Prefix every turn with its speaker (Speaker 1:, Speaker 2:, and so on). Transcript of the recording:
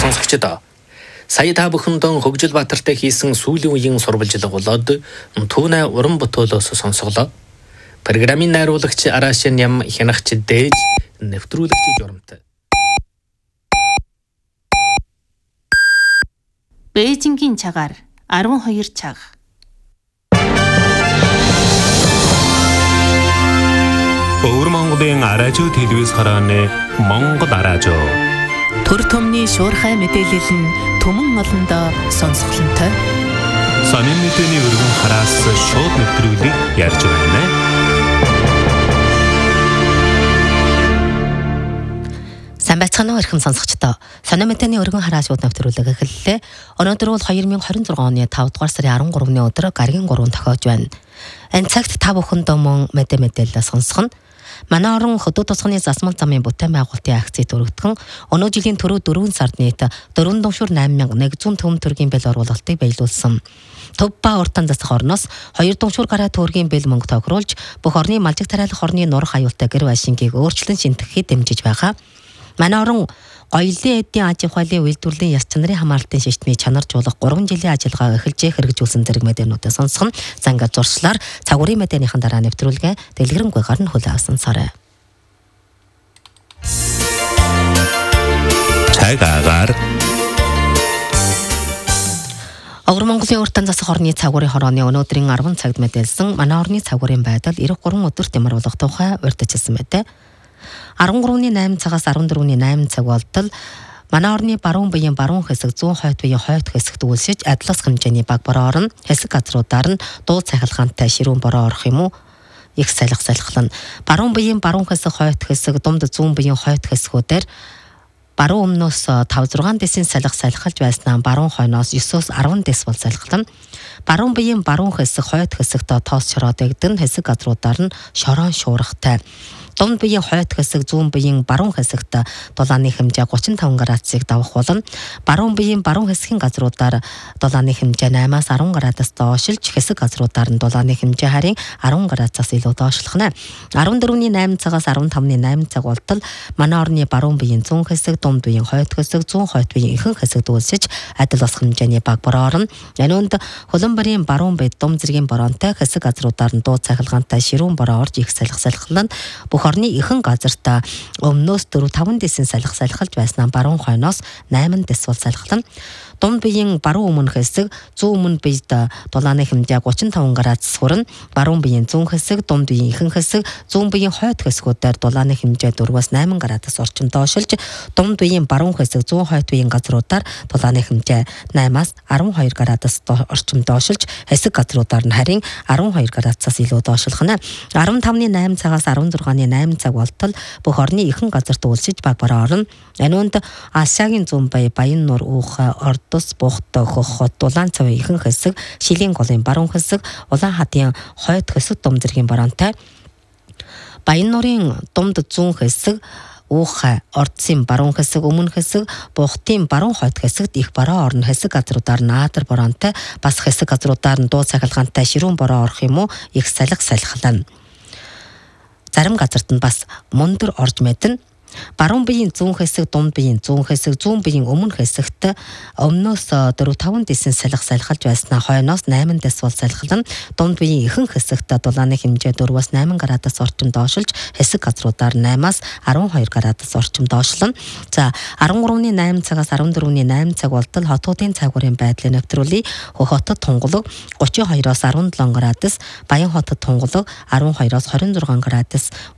Speaker 1: сонсогчдоо. Сая та бүхэндээ Хөгжил Баатартай хийсэн сүүлийн үеийн сурвалжлага болоод түүнээ уран бүтээлөөс сонсголоо. Программын найруулагч Арашин ям хянагч дээж нэвтрүүлэгч журамтай.
Speaker 2: Бээжингийн цагаар 12 цаг.
Speaker 3: Өвөр Монголын аражуу телевиз харааны Монгол аражуу.
Speaker 2: Төр төмний шуурхай мэдээлэл нь түмэн олондоо сонсголонтой.
Speaker 3: Сонин мэдээний өргөн хараас шууд нэвтрүүлэг ярьж байна.
Speaker 4: Сайн байцгаана уу эрхэм сонсогчдоо. Сонин мэдээний өргөн хараас шууд нэвтрүүлэг эхэллээ. Өнөөдөр бол 2026 оны 5 дугаар сарын 13-ны өдөр гаригийн 3 тохиож байна. Энэ цагт та бүхэндээ мөн мэдээлэл сонсгоно. Манай орон хөдөө тусганы засмал замын бүтээн байгуулалтын акцид өргөдгөн өнөө жилийн түрүү 4 сард нийт 4 дуншуур 8100 төв төргийн бэл оруулалтыг биелүүлсэн. Төв ба уртан засах орноос 2 дуншуур гараа төргийн бэл мөнгө тохируулж бүх орны малжиг тариалах орны нурах аюултай гэр байшингийг өөрчлөн шинтгэхийг дэмжиж байгаа. Манай орон гоёлын эдийн аж ахуйлын үйлдвэрлэлийн яс чанарын хамгаалалтын шийтмийг чанаржуулах 3 жилийн ажиллагаа эхэлж хэрэгжүүлсэн зэрэг мэдээнүүдээ сонсгон. Занга зуршлаар цагуурийн мэдээнийхэн дараа нэвтрүүлгээ дэлгэрэнгүй гарна хүлээ авсан сарай.
Speaker 3: Цагаагаар
Speaker 4: Өвөр Монголын уртан засах орны цагуурийн хорооны өнөөдрийн 10 цагт мэдээлсэн манай орны цагуурийн байдал 93 өдөрт ямарвалах тухай урьдчилсан мэдээ. 13-ны 8 цагаас 14-ний 8 цаг болтол манай орны баруун биеийн баруун хэсэг зүүн хойд биеийн хойд хэсэгт үйлшиж адлас хэмжээний баг бороо орно. Хэсэг газруудаар нь дуу цахилгаантай ширүүн бороо орох юм уу? Их салхилна. Баруун биеийн баруун хэсэг хойд хэсэг дунд зүүн биеийн хойд хэсгүүдээр баруун өмнөөс 5-6 десийн салхилж байснаа баруун хойноос 9-10 десибел салхилна. Баруун биеийн баруун хэсэг хойд хэсэгт тоос шороо дэгдэн хэсэг газруудаар нь шороон шуургатай. Дунд биеийн хойд хэсэг зүүн биеийн баруун хэсэгт дулааны хэмжээ 35 градусыг давах болно. Баруун биеийн баруун хэсгийн газруудаар дулааны хэмжээ 8-аас 10 градус доошилж хэсэг газруудаар нь дулааны хэмжээ харин 10 градусаас илүү доошлох нь. 14-ний 8 цагаас 15-ны 8 цаг болтол манай орны баруун биеийн зүүн хэсэг, дунд биеийн хойд хэсэг, зүүн хойд биеийн ихэнх хэсэгт үйлсэж адил бос хэмжээний баг бороо орно. Энүүнд хөлбөмбөрийн баруун бие дум зэргийн бороонтой хэсэг газруудаар нь дуу цахилгаантай ширүүн бороо орж их салхилна. Орны ихэнх газарт өмнөөс 4-5 десийн салхилж байснаа баруун хойноос 8 десибел салхилна. Дунд биеийн баруун өмнө хэсэг зүүн өмнө биед дулааны хэмжээ 35 градус хүрнэ. Баруун биеийн зүүн хэсэг, дунд биеийн ихэнх хэсэг, зүүн биеийн хойд хэсгүүдээр дулааны хэмжээ 4-8 градус орчим доошилж, дунд биеийн баруун хэсэг, зүүн хойд биеийн газруудаар дулааны хэмжээ 8-аас 12 градус орчим доошилж, хэсэг газруудаар нь харин 12 градусаас илүү доошлох нь. 15-ны 8 цагаас 16-ны 8 цаг болтол бүх орны ихэнх газарт үйлсэж баг бороо орно. Энүүнд Асиагийн зүүн бая, Баян нур ух, Ордос, Бухт, Хөх, Дулаан цавын ихэнх хэсэг, Шилийн голын баруун хэсэг, Улаан хадын хойд хэсэг дум зэргийн бороонтой. Баян нурын думд зүүн хэсэг, Уухай, Ордсын баруун хэсэг, өмнө хэсэг, Бухтын баруун хойд хэсэгт их бороо орно. Хэсэг газруудаар нь Аадар бороонтой, бас хэсэг газруудаар нь дуу цахилгаантай ширүүн бороо орох юм уу? Их салхилна. Зарим газарт нь бас мөндөр орж мэднэ. Баруун биеийн зүүн хэсэг, дунд биеийн зүүн хэсэг, зүүн биеийн өмнө хэсэгт өмнөөс 4-5 десийн салхилж байснаа хойноос 8 десибел салхилна. Дунд биеийн ихэнх хэсэгт дулааны хэмжээ 4-8 градус орчим доошилж, хэсэг газруудаар 8-аас 12 градус орчим доошлно. За 13-ны 8 цагаас 14-ний 8 цаг болтол хотуудын цагуурийн байдлыг нэвтрүүлье. Хөх хотод тунгалаг 32-оос 17 градус, Баян хотод тунгалаг 12-оос 26 градус,